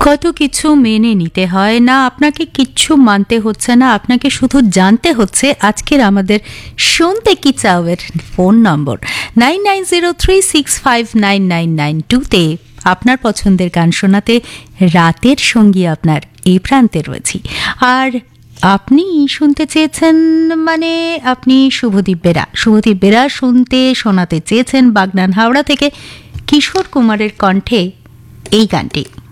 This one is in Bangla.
কত কিছু মেনে নিতে হয় না, আপনাকে কিচ্ছু মানতে হচ্ছে না, আপনাকে শুধু জানতে হচ্ছে আজকের আমাদের শুনতে কি চাওয়ের ফোন নম্বর 9903659992-তে আপনার পছন্দের গান শোনাতে রাতের সঙ্গী আপনার এই প্রান্তে রয়েছি। আর আপনি শুনতে চেয়েছেন, মানে আপনি শুভদীপ বেরা শুনতে শোনাতে চেয়েছেন বাগনান হাওড়া থেকে কিশোর কুমারের কণ্ঠে এই গানটি।